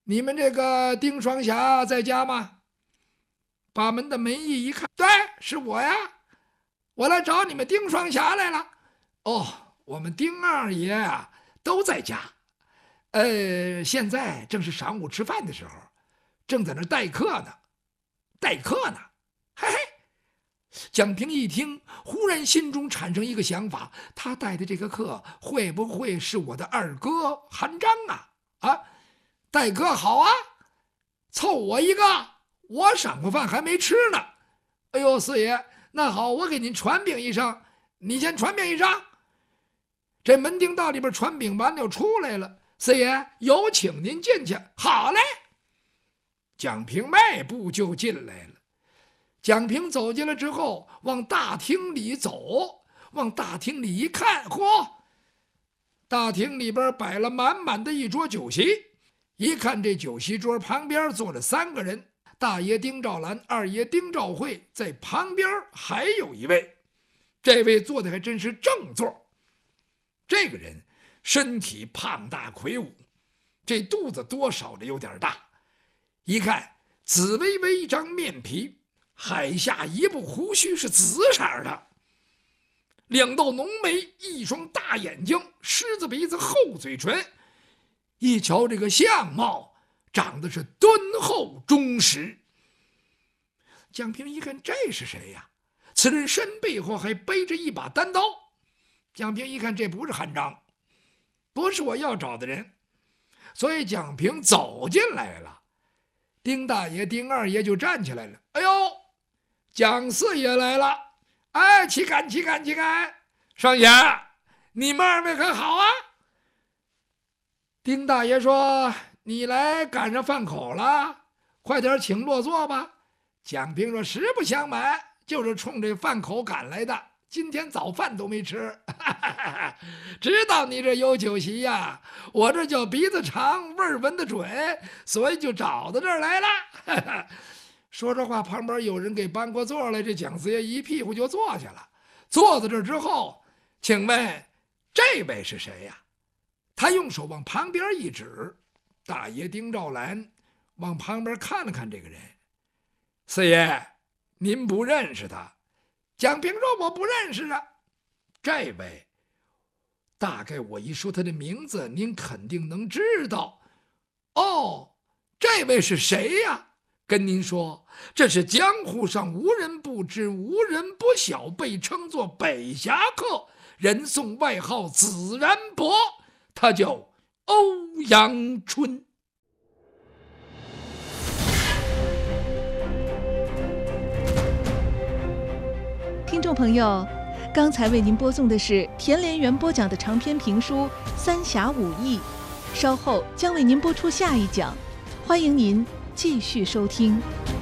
你们这个丁双侠在家吗？”把门的门一看，对，是我呀，我来找你们丁双侠来了。哦，我们丁二爷啊都在家，现在正是晌午吃饭的时候，正在那待客呢，嘿嘿。蒋平一听，忽然心中产生一个想法，他带的这个客会不会是我的二哥韩章啊？待客好啊，凑我一个，我晌午饭还没吃呢。哎呦，四爷，那好，我给您传饼一声，你先传饼一声。这门丁到里边传饼完了出来了，四爷有请您进去。好嘞。蒋平迈步就进来了。蒋平走进来之后，往大厅里走，往大厅里一看，嚯，大厅里边摆了满满的一桌酒席。一看这酒席桌旁边坐着3个人，大爷丁兆兰，二爷丁兆会，在旁边还有一位，这位坐的还真是正座。这个人身体胖大魁梧，这肚子多少的有点大，一看紫微微一张面皮，海下一部胡须是紫色的，2道浓眉，一双大眼睛，狮子鼻子，厚嘴唇，一瞧这个相貌长得是敦厚忠实。蒋平一看，这是谁呀？此人身背后还背着一把单刀。蒋平一看，这不是韩章，不是我要找的人，所以蒋平走进来了。丁大爷丁二爷就站起来了。哎呦，蒋四爷来了，哎，岂敢！双侠，你们2位可好啊？丁大爷说：“你来赶上饭口了，快点请落座吧。”蒋平说：“实不相瞒，就是冲这饭口赶来的，今天早饭都没吃。知道你这有酒席呀，我这叫鼻子长，味儿闻得准，所以就找到这儿来了。”说这话，旁边有人给搬过座来，这蒋四爷一屁股就坐下了。坐在这儿之后，请问这位是谁呀？他用手往旁边一指，大爷丁兆兰往旁边看了看这个人。四爷，您不认识他？蒋平说：“我不认识啊。”这位大概我一说他的名字，您肯定能知道。哦，这位是谁呀？跟您说，这是江湖上无人不知、无人不晓，被称作北侠客，人送外号紫然伯，他叫欧阳春。 听众朋友，刚才为您播送的是田连元播讲的长篇评书《三侠五义》，稍后将为您播出下一讲，欢迎您继续收听。